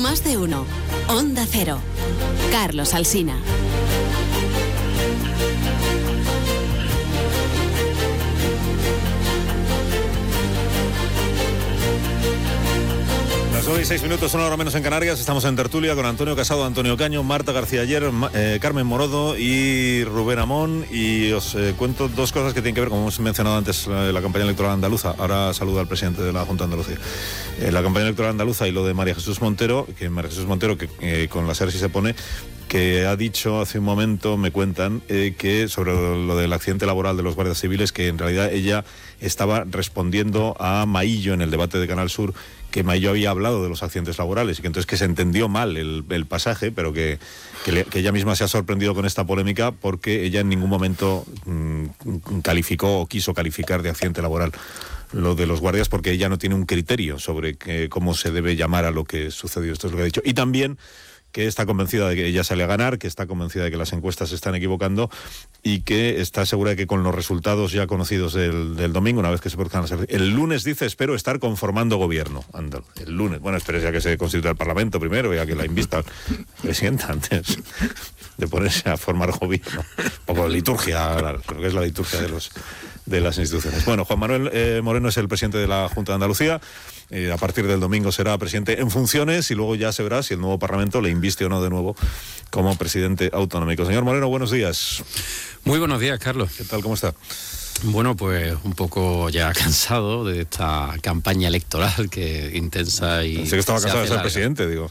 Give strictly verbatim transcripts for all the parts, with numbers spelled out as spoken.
Más de uno. Onda Cero. Carlos Alsina. Las nueve y seis minutos, una hora menos en Canarias. Estamos en tertulia con Antonio Casado, Antonio Caño, Marta García Ayer, eh, Carmen Morodo y Rubén Amón. Y os eh, cuento dos cosas que tienen que ver, como hemos mencionado antes, la, la campaña electoral andaluza. Ahora saluda al presidente de la Junta de Andalucía. Eh, la campaña electoral andaluza y lo de María Jesús Montero, que María Jesús Montero, que eh, con la SER sí se pone, que ha dicho hace un momento, me cuentan, eh, que sobre lo del accidente laboral de los guardias civiles, que en realidad ella estaba respondiendo a Maillo en el debate de Canal Sur, que Maillo había hablado de los accidentes laborales y que entonces que se entendió mal el, el pasaje, pero que, que, le, que ella misma se ha sorprendido con esta polémica porque ella en ningún momento mmm, calificó o quiso calificar de accidente laboral lo de los guardias, porque ella no tiene un criterio sobre que, cómo se debe llamar a lo que sucedió. Esto es lo que ha dicho. Y también que está convencida de que ella sale a ganar, que está convencida de que las encuestas se están equivocando y que está segura de que con los resultados ya conocidos del, del domingo, una vez que se produzcan las elecciones, el lunes, dice, espero estar conformando gobierno. Anda, el lunes. Bueno, espero ya que se constituya el Parlamento primero, ya que la invista el presidente antes de ponerse a formar gobierno. Un poco de liturgia, lo que es la liturgia de los de las instituciones. Bueno, Juan Manuel eh, Moreno es el presidente de la Junta de Andalucía. Eh, a partir del domingo será presidente en funciones y luego ya se verá si el nuevo Parlamento le inviste o no de nuevo como presidente autonómico. Señor Moreno, buenos días. Muy buenos días, Carlos. ¿Qué tal? ¿Cómo está? Bueno, pues un poco ya cansado de esta campaña electoral que intensa y... Pensé que estaba cansado de ser presidente, digo.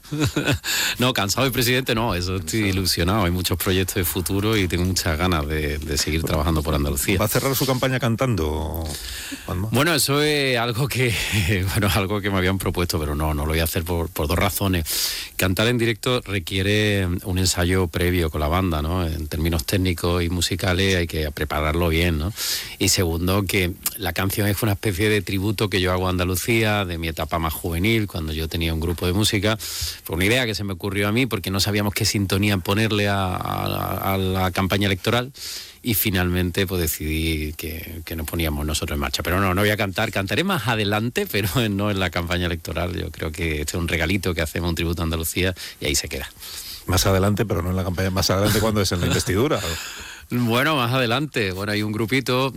No, cansado de presidente no, eso estoy ilusionado. Hay muchos proyectos de futuro y tengo muchas ganas de, de seguir trabajando por Andalucía. ¿Va a cerrar su campaña cantando, Juanma? Bueno, eso es algo que, bueno, algo que me habían propuesto, pero no, no lo voy a hacer por, por dos razones. Cantar en directo requiere un ensayo previo con la banda, ¿no? En términos técnicos y musicales hay que prepararlo bien, ¿no? Y segundo, que la canción es una especie de tributo que yo hago a Andalucía, de mi etapa más juvenil, cuando yo tenía un grupo de música. Fue una idea que se me ocurrió a mí porque no sabíamos qué sintonía ponerle a, a, a la campaña electoral y finalmente pues decidí que, que nos poníamos nosotros en marcha. Pero no, no voy a cantar, cantaré más adelante, pero no en la campaña electoral. Yo creo que este es un regalito que hacemos, un tributo a Andalucía y ahí se queda. Más adelante, pero no en la campaña. Más adelante, ¿cuándo es? ¿En la investidura? Bueno, más adelante. Bueno, hay un grupito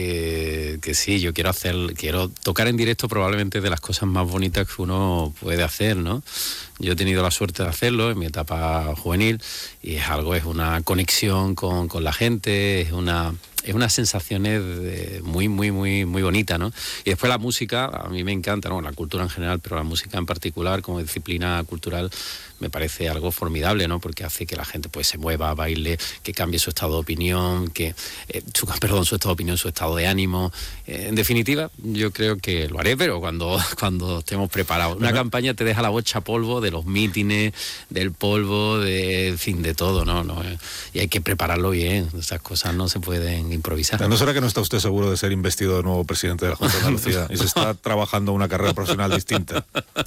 que, que sí, yo quiero hacer, quiero tocar en directo probablemente de las cosas más bonitas que uno puede hacer, ¿no? Yo he tenido la suerte de hacerlo en mi etapa juvenil y es algo, es una conexión con, con la gente, es una... es unas sensaciones de, muy, muy, muy, muy bonita, ¿no? Y después la música, a mí me encanta, ¿no? La cultura en general, pero la música en particular, como disciplina cultural, me parece algo formidable, ¿no? Porque hace que la gente pues se mueva, baile, que cambie su estado de opinión, que, eh, su, perdón, su estado de opinión, su estado de ánimo. Eh, en definitiva, yo creo que lo haré, pero cuando, cuando estemos preparados. Una uh-huh. campaña te deja la bocha polvo de los mítines, del polvo, de, en fin, de todo, ¿no? ¿no? Y hay que prepararlo bien. Esas cosas no se pueden improvisar. ¿No será que no está usted seguro de ser investido de nuevo presidente de la Junta de Andalucía y se está trabajando una carrera profesional distinta?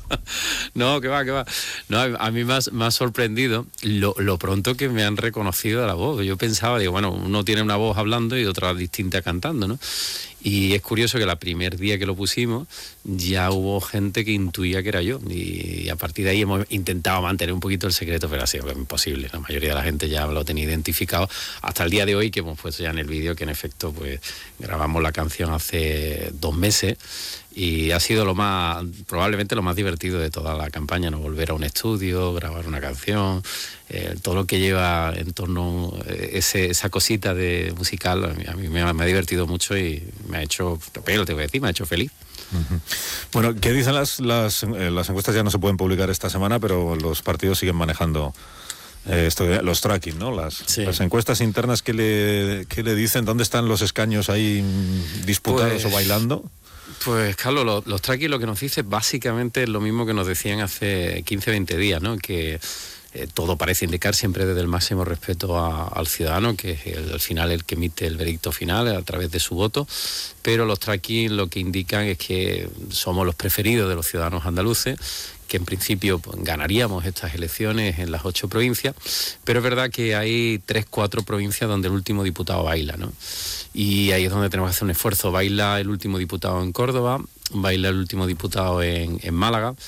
No, que va, que va. No, a mí me ha, me ha sorprendido lo, lo pronto que me han reconocido de la voz. Yo pensaba, digo, bueno, uno tiene una voz hablando y otra distinta cantando, ¿no? Y es curioso que el primer día que lo pusimos ya hubo gente que intuía que era yo y a partir de ahí hemos intentado mantener un poquito el secreto, pero ha sido imposible. La mayoría de la gente ya lo tenía identificado hasta el día de hoy, que hemos puesto ya en el vídeo que en efecto pues grabamos la canción hace dos meses y ha sido lo más, probablemente lo más divertido de toda la campaña, ¿no? Volver a un estudio, grabar una canción, eh, todo lo que lleva en torno a ese, esa cosita de musical, a mí, a mí me, ha, me ha divertido mucho y me ha hecho, pero lo tengo que decir, me ha hecho feliz. Uh-huh. Bueno, ¿qué dicen las, las, eh, las encuestas? Ya no se pueden publicar esta semana, pero los partidos siguen manejando eh, esto de, los tracking, ¿no? Las, sí. las encuestas internas, ¿qué le, qué le dicen? ¿Dónde están los escaños ahí disputados pues... o bailando? Pues, Carlos, los, los tracking lo que nos dice básicamente es lo mismo que nos decían hace quince, veinte días, ¿no? Que eh, todo parece indicar siempre desde el máximo respeto a, al ciudadano, que es el, al final el que emite el veredicto final a través de su voto, pero los tracking lo que indican es que somos los preferidos de los ciudadanos andaluces, que en principio pues, ganaríamos estas elecciones en las ocho provincias, pero es verdad que hay tres, cuatro provincias donde el último diputado baila, ¿no? Y ahí es donde tenemos que hacer un esfuerzo. Baila el último diputado en Córdoba, baila el último diputado en, en Málaga,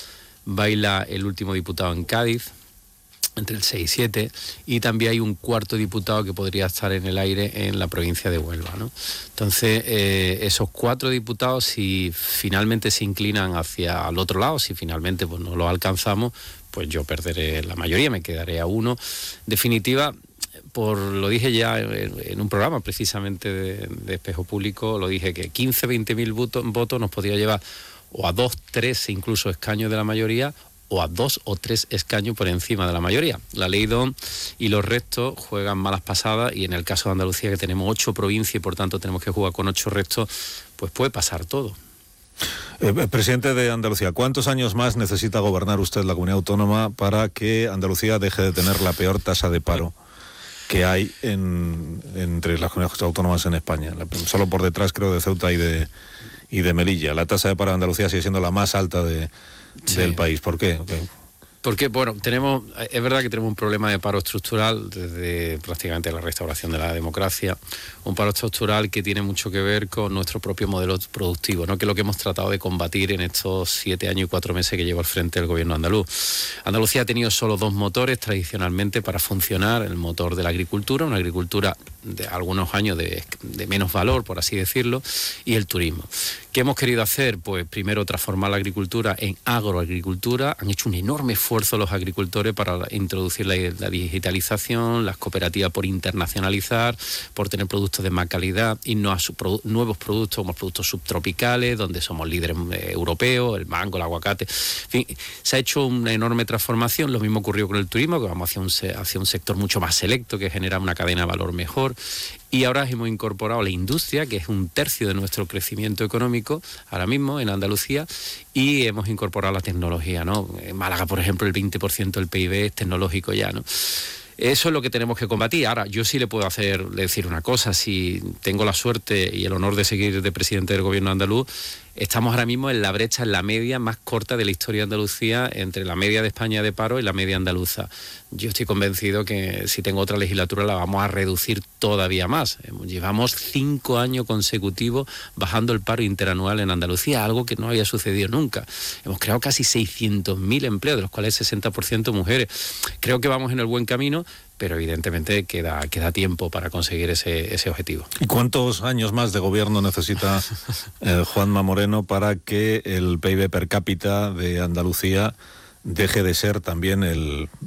baila el último diputado en Cádiz, entre el seis y siete, y también hay un cuarto diputado que podría estar en el aire en la provincia de Huelva, ¿no? Entonces, eh, esos cuatro diputados, si finalmente se inclinan hacia el otro lado, si finalmente pues, no lo alcanzamos, pues yo perderé la mayoría, me quedaré a uno. En definitiva, por lo dije ya en, en un programa precisamente de, de Espejo Público, lo dije que quince, veinte mil votos, votos nos podría llevar o a dos, tres incluso escaños de la mayoría, o a dos o tres escaños por encima de la mayoría. La ley Don y los restos juegan malas pasadas, y en el caso de Andalucía, que tenemos ocho provincias y por tanto tenemos que jugar con ocho restos, pues puede pasar todo. Eh, presidente de Andalucía, ¿cuántos años más necesita gobernar usted la comunidad autónoma para que Andalucía deje de tener la peor tasa de paro que hay en, entre las comunidades autónomas en España? Solo por detrás, creo, de Ceuta y de, y de Melilla. La tasa de paro de Andalucía sigue siendo la más alta de Sí. del país. ¿Por qué? Okay. Porque, bueno, tenemos, es verdad que tenemos un problema de paro estructural desde prácticamente la restauración de la democracia, un paro estructural que tiene mucho que ver con nuestro propio modelo productivo, ¿no? Que es lo que hemos tratado de combatir en estos siete años y cuatro meses que lleva al frente el gobierno andaluz. Andalucía ha tenido solo dos motores tradicionalmente para funcionar: el motor de la agricultura, una agricultura de algunos años de, de menos valor, por así decirlo, y el turismo. ¿Qué hemos querido hacer? Pues primero transformar la agricultura en agroagricultura. Han hecho un enorme esfuerzo los agricultores para introducir la, la digitalización, las cooperativas por internacionalizar, por tener productos de más calidad, irnos a su, produ, nuevos productos como productos subtropicales, donde somos líderes eh, europeos, el mango, el aguacate. En fin, se ha hecho una enorme transformación. Lo mismo ocurrió con el turismo, que vamos hacia un, hacia un sector mucho más selecto, que genera una cadena de valor mejor. Y ahora hemos incorporado la industria, que es un tercio de nuestro crecimiento económico ahora mismo en Andalucía, y hemos incorporado la tecnología, ¿no? En Málaga, por ejemplo, el veinte por ciento del P I B es tecnológico ya, ¿no? Eso es lo que tenemos que combatir. Ahora, yo sí le puedo hacer decir una cosa: si tengo la suerte y el honor de seguir de presidente del gobierno andaluz, estamos ahora mismo en la brecha, en la media más corta de la historia de Andalucía, entre la media de España de paro y la media andaluza. Yo estoy convencido que si tengo otra legislatura la vamos a reducir todavía más. Llevamos cinco años consecutivos bajando el paro interanual en Andalucía, algo que no había sucedido nunca. Hemos creado casi seiscientos mil empleos, de los cuales sesenta por ciento mujeres. Creo que vamos en el buen camino, pero evidentemente queda, queda tiempo para conseguir ese, ese objetivo. ¿Y cuántos años más de gobierno necesita eh, Juanma Moreno para que el P I B per cápita de Andalucía deje de ser también el,